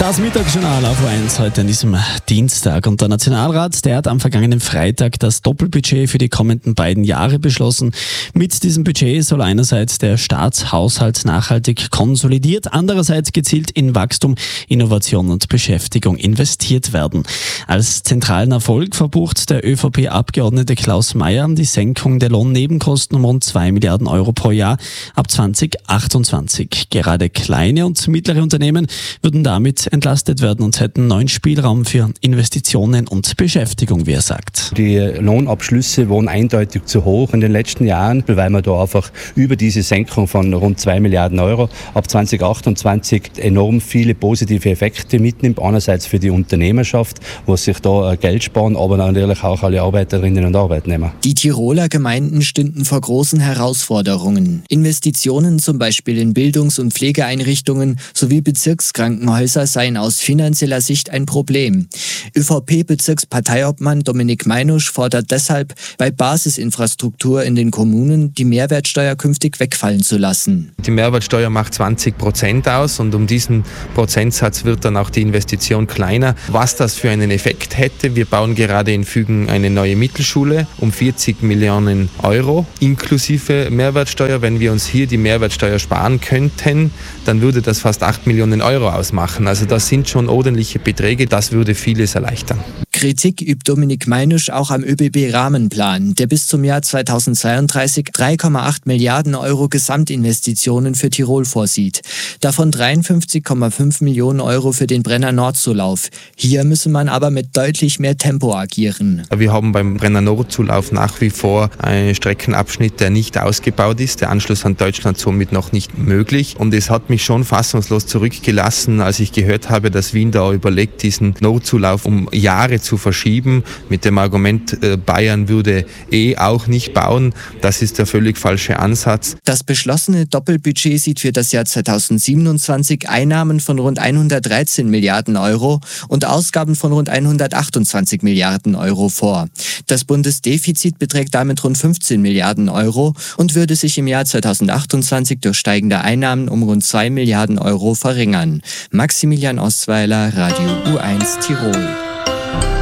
Das Mittagsjournal auf O1 heute an diesem Dienstag. Und der Nationalrat, der hat am vergangenen Freitag das Doppelbudget für die kommenden beiden Jahre beschlossen. Mit diesem Budget soll einerseits der Staatshaushalt nachhaltig konsolidiert, andererseits gezielt in Wachstum, Innovation und Beschäftigung investiert werden. Als zentralen Erfolg verbucht der ÖVP-Abgeordnete Klaus Mayer die Senkung der Lohnnebenkosten um rund 2 Milliarden Euro pro Jahr ab 2028. Gerade kleine und mittlere Unternehmen würden damit entlastet werden und hätten neuen Spielraum für Investitionen und Beschäftigung, wie er sagt. Die Lohnabschlüsse waren eindeutig zu hoch in den letzten Jahren, weil man da einfach über diese Senkung von rund 2 Milliarden Euro ab 2028 enorm viele positive Effekte mitnimmt. Einerseits für die Unternehmerschaft, wo sich da Geld sparen, aber natürlich auch alle Arbeiterinnen und Arbeitnehmer. Die Tiroler Gemeinden stünden vor großen Herausforderungen. Investitionen zum Beispiel in Bildungs- und Pflegeeinrichtungen sowie Bezirkskrankenhäuser seien aus finanzieller Sicht ein Problem. ÖVP-Bezirksparteiobmann Dominik Meinusch fordert deshalb, bei Basisinfrastruktur in den Kommunen die Mehrwertsteuer künftig wegfallen zu lassen. Die Mehrwertsteuer macht 20% aus und um diesen Prozentsatz wird dann auch die Investition kleiner. Was das für einen Effekt hätte, wir bauen gerade in Fügen eine neue Mittelschule um 40 Millionen Euro inklusive Mehrwertsteuer. Wenn wir uns hier die Mehrwertsteuer sparen könnten, dann würde das fast 8 Millionen Euro ausmachen. Also das sind schon ordentliche Beträge, das würde vieles erleichtern. Kritik übt Dominik Meinusch auch am ÖBB-Rahmenplan, der bis zum Jahr 2032 3,8 Milliarden Euro Gesamtinvestitionen für Tirol vorsieht. Davon 53,5 Millionen Euro für den Brenner-Nord-Zulauf. Hier müsse man aber mit deutlich mehr Tempo agieren. Wir haben beim Brenner-Nord-Zulauf nach wie vor einen Streckenabschnitt, der nicht ausgebaut ist. Der Anschluss an Deutschland somit noch nicht möglich. Und es hat mich schon fassungslos zurückgelassen, als ich gehört habe, dass Wien da überlegt, diesen Nordzulauf um Jahre zu verschieben, mit dem Argument, Bayern würde auch nicht bauen. Das ist der völlig falsche Ansatz. Das beschlossene Doppelbudget sieht für das Jahr 2027 Einnahmen von rund 113 Milliarden Euro und Ausgaben von rund 128 Milliarden Euro vor. Das Bundesdefizit beträgt damit rund 15 Milliarden Euro und würde sich im Jahr 2028 durch steigende Einnahmen um rund 2 Milliarden Euro verringern. Maximilian Osweiler, Radio U1 Tirol.